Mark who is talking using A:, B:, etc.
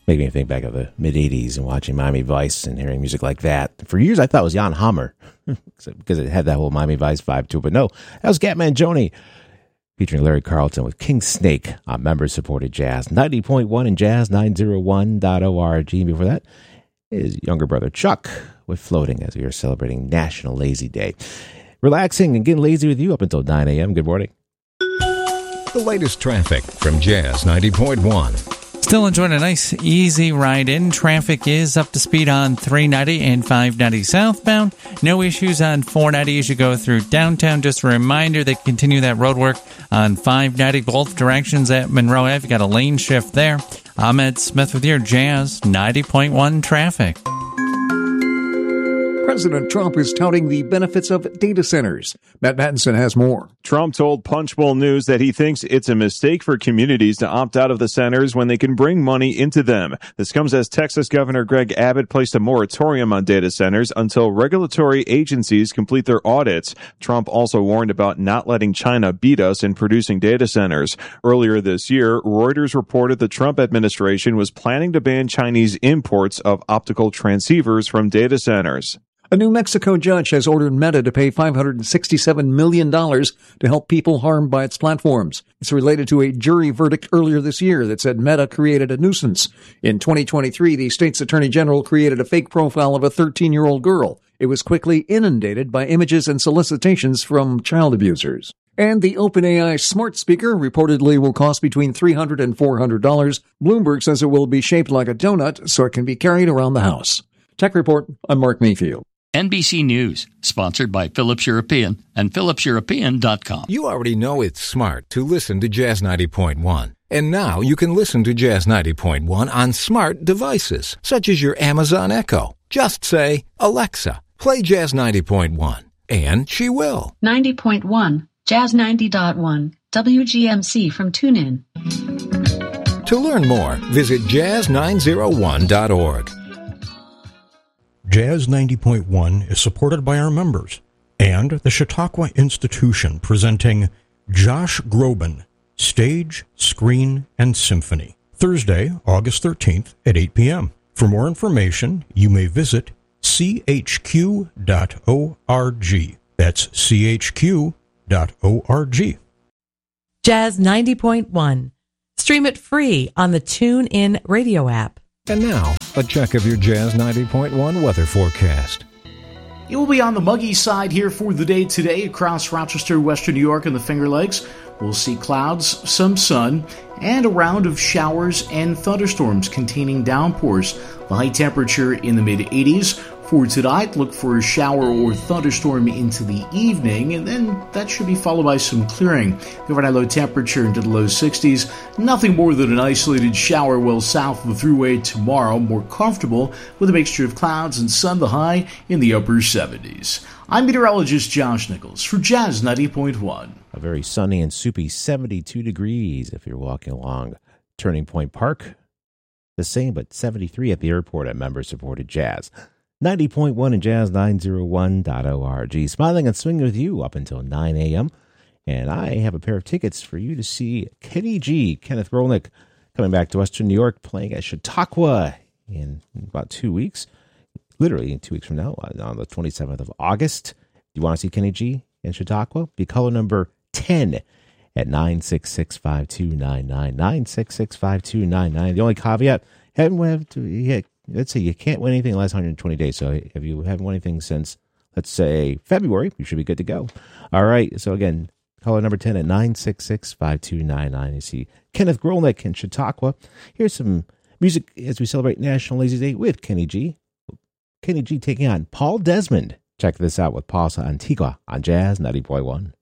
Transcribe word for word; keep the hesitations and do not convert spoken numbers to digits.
A: Make me think back of the mid-eighties and watching Miami Vice and hearing music like that. For years, I thought it was Jan Hammer because it had that whole Miami Vice vibe to it. But no, that was Gatman Joni featuring Larry Carlton with King Snake on member-supported jazz. ninety point one and jazz nine oh one dot org. Before that is younger brother Chuck with Floating as we are celebrating National Lazy Day. Relaxing and getting lazy with you up until nine a.m. Good morning.
B: The latest traffic from Jazz ninety point one.
C: Still enjoying a nice, easy ride in. Traffic is up to speed on three ninety and five ninety southbound. No issues on four ninety as you go through downtown. Just a reminder that continue that road work on five ninety both directions at Monroe Ave. You got a lane shift there. I'm Ed Smith with your Jazz ninety point one traffic.
D: President Trump is touting the benefits of data centers. Matt Mattinson has more.
E: Trump told Punchbowl News that he thinks it's a mistake for communities to opt out of the centers when they can bring money into them. This comes as Texas Governor Greg Abbott placed a moratorium on data centers until regulatory agencies complete their audits. Trump also warned about not letting China beat us in producing data centers. Earlier this year, Reuters reported the Trump administration was planning to ban Chinese imports of optical transceivers from data centers.
D: A New Mexico judge has ordered Meta to pay five hundred sixty-seven million dollars to help people harmed by its platforms. It's related to a jury verdict earlier this year that said Meta created a nuisance. In twenty twenty-three, the state's attorney general created a fake profile of a thirteen-year-old girl. It was quickly inundated by images and solicitations from child abusers. And the OpenAI smart speaker reportedly will cost between three hundred dollars and four hundred dollars. Bloomberg says it will be shaped like a donut so it can be carried around the house. Tech Report, I'm Mark Mayfield.
F: N B C News, sponsored by Philips European and Philips European dot com.
B: You already know it's smart to listen to Jazz ninety point one. And now you can listen to Jazz ninety point one on smart devices, such as your Amazon Echo. Just say, Alexa, play Jazz ninety point one, and she will.
G: ninety point one, Jazz ninety point one, W G M C from TuneIn.
B: To learn more, visit jazz nine oh one dot org.
H: Jazz ninety point one is supported by our members and the Chautauqua Institution presenting Josh Groban, Stage, Screen, and Symphony, Thursday, August thirteenth at eight p.m. For more information, you may visit c h q dot org. That's c h q dot org.
I: Jazz ninety point one. Stream it free on the TuneIn radio app.
B: And now, a check of your Jazz ninety point one weather forecast.
J: It will be on the muggy side here for the day today across Rochester, Western New York, and the Finger Lakes. We'll see clouds, some sun, and a round of showers and thunderstorms containing downpours. The high temperature in the mid-eighties. For tonight, look for a shower or thunderstorm into the evening, and then that should be followed by some clearing. The overnight low temperature into the low sixties. Nothing more than an isolated shower well south of the Thruway tomorrow. More comfortable with a mixture of clouds and sun, the high in the upper seventies. I'm meteorologist Josh Nichols for Jazz ninety point one.
A: A very sunny and soupy seventy-two degrees if you're walking along Turning Point Park. The same, but seventy-three at the airport at member-supported Jazz. ninety point one and jazz nine oh one dot org. Smiling and swinging with you up until nine a.m. And I have a pair of tickets for you to see Kenny G, Kenneth Rolnick, coming back to Western New York, playing at Chautauqua in about two weeks. Literally in two weeks from now, on the twenty-seventh of August. Do you want to see Kenny G in Chautauqua? Be caller number ten at nine six six, five two nine nine, nine six six, five two nine nine. The only caveat, haven't went to, yeah, let's say you can't win anything in the last one hundred twenty days. So if you haven't won anything since, let's say, February, you should be good to go. All right. So again, caller number ten at nine six six, five two nine nine. You see Kenneth Grolnick in Chautauqua. Here's some music as we celebrate National Lazy Day with Kenny G. Kenny G taking on Paul Desmond. Check this out with Paul's Antigua on Jazz ninety point one.